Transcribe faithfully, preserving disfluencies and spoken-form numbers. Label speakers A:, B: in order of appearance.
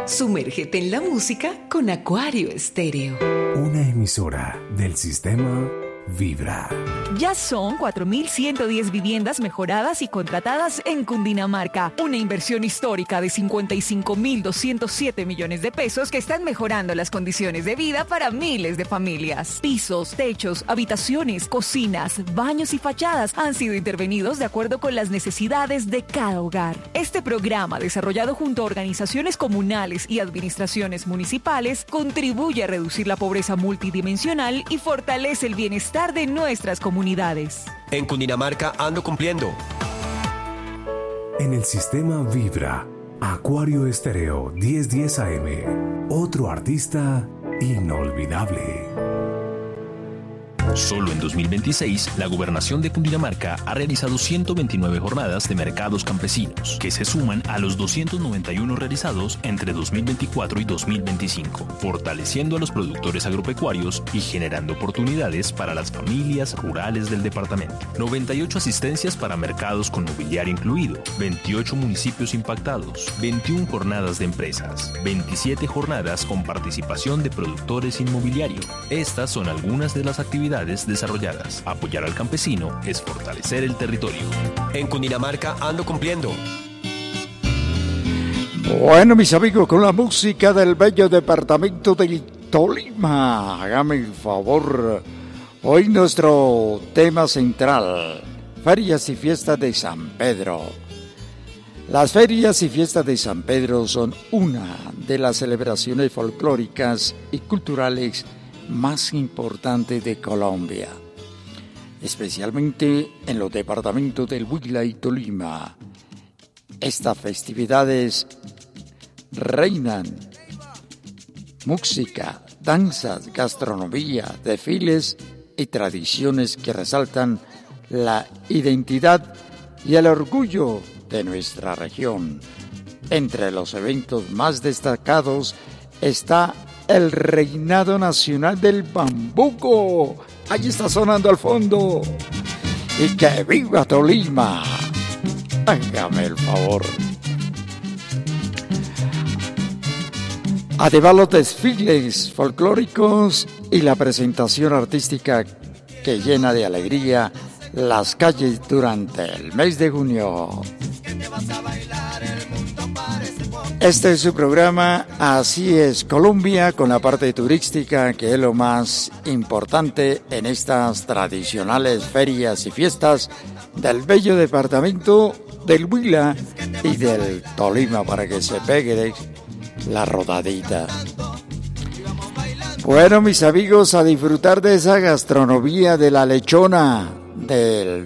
A: Sumérgete en la música con Acuario Estéreo.
B: Una emisora del sistema Vibra.
C: Ya son cuatro mil ciento diez viviendas mejoradas y contratadas en Cundinamarca. Una inversión histórica de cincuenta y cinco mil doscientos siete millones de pesos que están mejorando las condiciones de vida para miles de familias. Pisos, techos, habitaciones, cocinas, baños y fachadas han sido intervenidos de acuerdo con las necesidades de cada hogar. Este programa, desarrollado junto a organizaciones comunales y administraciones municipales, contribuye a reducir la pobreza multidimensional y fortalece el bienestar de nuestras comunidades.
D: En Cundinamarca ando cumpliendo.
B: En el sistema Vibra, Acuario Estéreo diez diez A M. Otro artista inolvidable.
E: Solo en dos mil veintiséis, la Gobernación de Cundinamarca ha realizado ciento veintinueve jornadas de mercados campesinos, que se suman a los doscientos noventa y uno realizados entre dos mil veinticuatro y dos mil veinticinco, fortaleciendo a los productores agropecuarios y generando oportunidades para las familias rurales del departamento. noventa y ocho asistencias para mercados con mobiliario incluido, veintiocho municipios impactados, veintiuna jornadas de empresas, veintisiete jornadas con participación de productores inmobiliario. Estas son algunas de las actividades desarrolladas. Apoyar al campesino es fortalecer el territorio.
D: En Cundinamarca ando cumpliendo.
F: Bueno, mis amigos, con la música del bello departamento del Tolima, hágame el favor. Hoy nuestro tema central, ferias y fiestas de San Pedro. Las ferias y fiestas de San Pedro son una de las celebraciones folclóricas y culturales más importante de Colombia, especialmente en los departamentos del Huila y Tolima. Estas festividades reinan música, danzas, gastronomía, desfiles y tradiciones que resaltan la identidad y el orgullo de nuestra región. Entre los eventos más destacados está el Reinado Nacional del Bambuco. Allí está sonando al fondo. Y que viva Tolima. Hágame el favor. Además, los desfiles folclóricos y la presentación artística que llena de alegría las calles durante el mes de junio. Este es su programa, Así es Colombia, con la parte turística, que es lo más importante en estas tradicionales ferias y fiestas del bello departamento del Huila y del Tolima, para que se pegue la rodadita. Bueno, mis amigos, a disfrutar de esa gastronomía de la lechona, del